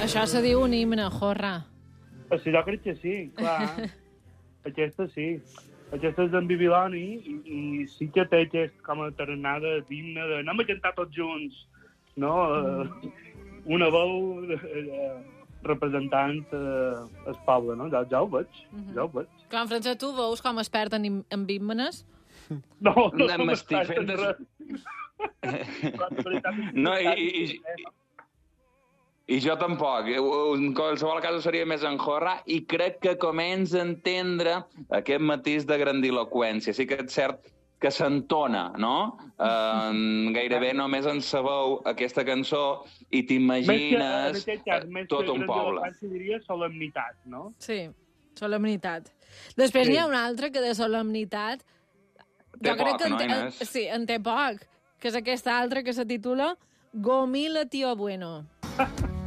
Això se diu un himne, jorra. Sí, jo crec que sí, clar. Aquesta sí. Aquesta és d'en Bibiloni i sí que té aquest com a tarannada d'himne de anem a cantar tots junts, no? Una veu representant el poble, no? Jo ho veig, jo ho veig. Clar, en Francesc, tu veus com expert en himnes? No m'estic fent... No, i jo tampoc. En qualsevol cas seria més en jorra i crec que comença a entendre aquest matís de grandiloquència. Sí que és cert que s'entona, no? Gairebé només en sabeu aquesta cançó i t'imagines tot un poble. Més que diria solemnitat, no? Sí, solemnitat. Després n'hi ha una altra que de solemnitat... Té poc, no, Inés? Sí, en té poc, que és aquesta altra que se titula Gomila Tío Bueno.